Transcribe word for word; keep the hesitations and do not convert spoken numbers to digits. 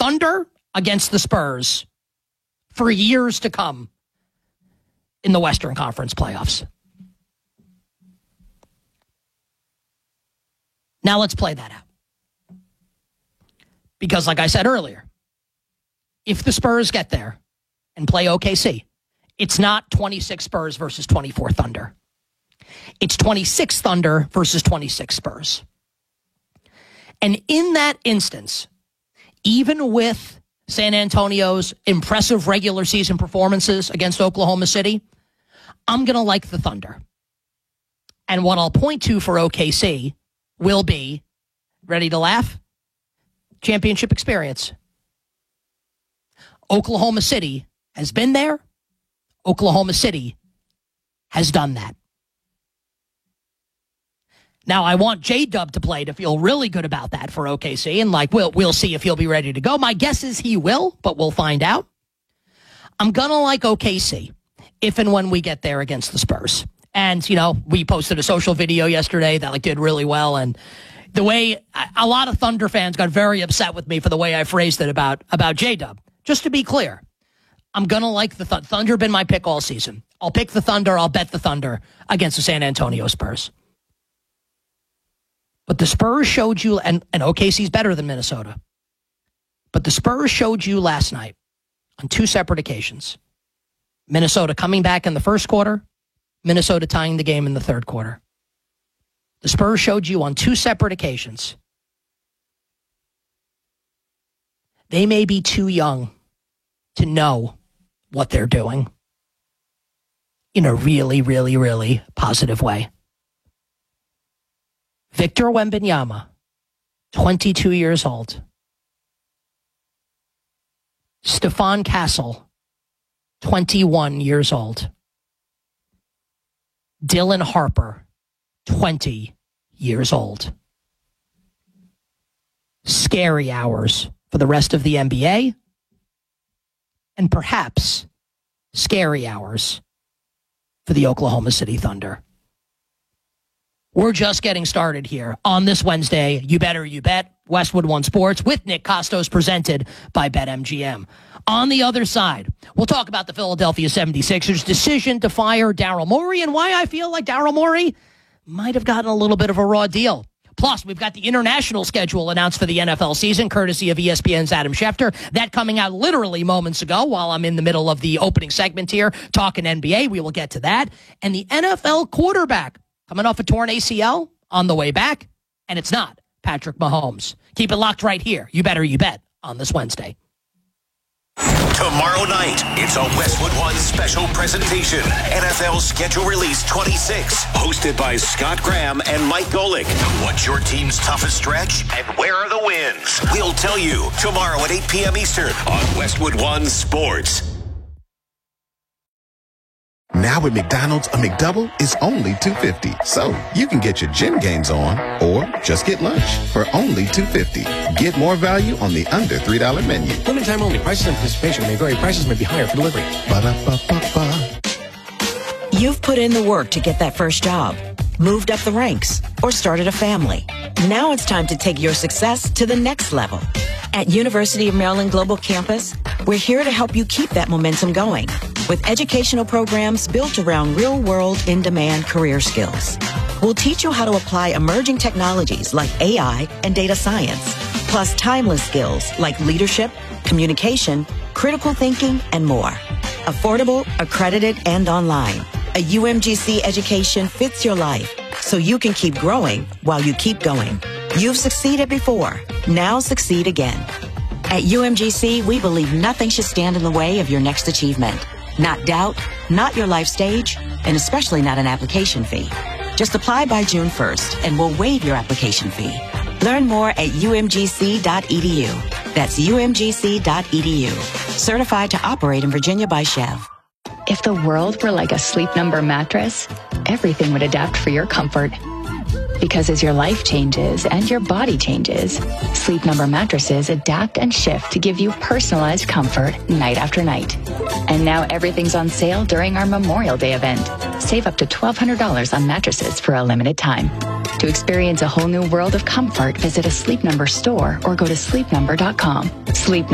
Thunder against the Spurs for years to come in the Western Conference playoffs. Now let's play that out. Because like I said earlier, if the Spurs get there and play O K C, it's not twenty-six Spurs versus twenty-four Thunder. It's twenty-six Thunder versus twenty-six Spurs. And in that instance, even with San Antonio's impressive regular season performances against Oklahoma City, I'm going to like the Thunder. And what I'll point to for O K C will be, ready to laugh? Championship experience. Oklahoma City has been there. Oklahoma City has done that. Now, I want J-Dub to play to feel really good about that for O K C, and like we'll we'll see if he'll be ready to go. My guess is he will, but we'll find out. I'm going to like O K C if and when we get there against the Spurs. And, you know, we posted a social video yesterday that like did really well, and the way a lot of Thunder fans got very upset with me for the way I phrased it about, about J-Dub. Just to be clear, I'm going to like the Th- Thunder. Been my pick all season. I'll pick the Thunder. I'll bet the Thunder against the San Antonio Spurs. But the Spurs showed you, and, and O K C's better than Minnesota, but the Spurs showed you last night on two separate occasions. Minnesota coming back in the first quarter, Minnesota tying the game in the third quarter. The Spurs showed you on two separate occasions. They may be too young to know what they're doing in a really, really, really positive way. Victor Wembanyama, twenty-two years old. Stephon Castle, twenty-one years old. Dylan Harper, twenty years old. Scary hours for the rest of the N B A, and perhaps scary hours for the Oklahoma City Thunder. We're just getting started here on this Wednesday. You better you bet. Westwood One Sports with Nick Costos, presented by BetMGM. On the other side, we'll talk about the Philadelphia seventy-sixers decision to fire Daryl Morey and why I feel like Daryl Morey might have gotten a little bit of a raw deal. Plus, we've got the international schedule announced for the N F L season, courtesy of E S P N's Adam Schefter. That coming out literally moments ago while I'm in the middle of the opening segment here, talking N B A. We will get to that. And the N F L quarterback coming off a torn A C L on the way back, and it's not Patrick Mahomes. Keep it locked right here. You better you bet on this Wednesday. Tomorrow night, it's a Westwood One special presentation. N F L Schedule Release twenty-six, hosted by Scott Graham and Mike Golick. What's your team's toughest stretch, and where are the wins? We'll tell you tomorrow at eight p.m. Eastern on Westwood One Sports. Now at McDonald's, a McDouble is only two dollars and fifty cents. So you can get your gym gains on or just get lunch for only two dollars and fifty cents. Get more value on the under three dollar menu. Limited time only. Prices and participation may vary. Prices may be higher for delivery. Ba-da-ba-ba-ba. You've put in the work to get that first job, moved up the ranks, or started a family. Now it's time to take your success to the next level. At University of Maryland Global Campus, we're here to help you keep that momentum going with educational programs built around real-world, in-demand career skills. We'll teach you how to apply emerging technologies like A I and data science, plus timeless skills like leadership, communication, critical thinking, and more. Affordable, accredited, and online. A U M G C education fits your life, so you can keep growing while you keep going. You've succeeded before. Now succeed again. At U M G C, we believe nothing should stand in the way of your next achievement. Not doubt, not your life stage, and especially not an application fee. Just apply by June first, and we'll waive your application fee. Learn more at U M G C dot E D U. That's U M G C dot E D U. Certified to operate in Virginia by Chev. If the world were like a Sleep Number mattress, everything would adapt for your comfort. Because as your life changes and your body changes, Sleep Number mattresses adapt and shift to give you personalized comfort night after night. And now everything's on sale during our Memorial Day event. Save up to twelve hundred dollars on mattresses for a limited time. To experience a whole new world of comfort, visit a Sleep Number store or go to sleep number dot com. Sleep